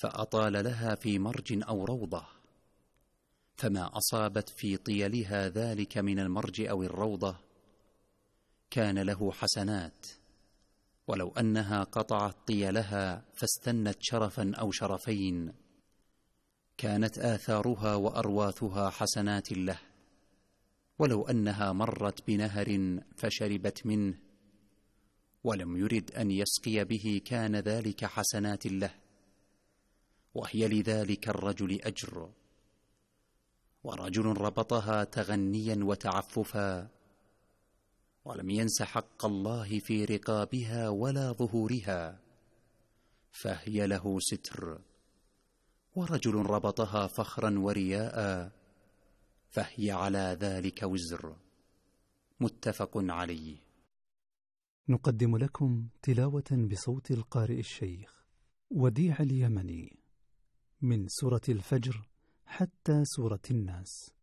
فأطال لها في مرج أو روضة، فما أصابت في طيلها ذلك من المرج أو الروضة كان له حسنات، ولو أنها قطعت طيلها فاستنت شرفا أو شرفين كانت آثارها وأرواثها حسنات له، ولو أنها مرت بنهر فشربت منه ولم يرد أن يسقي به كان ذلك حسنات له، وهي لذلك الرجل أجر. ورجل ربطها تغنيا وتعففا ولم ينس حق الله في رقابها ولا ظهورها فهي له ستر، ورجل ربطها فخرا ورياء فهي على ذلك وزر. متفق عليه. نقدم لكم تلاوة بصوت القارئ الشيخ وديع اليمني من سورة الفجر حتى سورة الناس.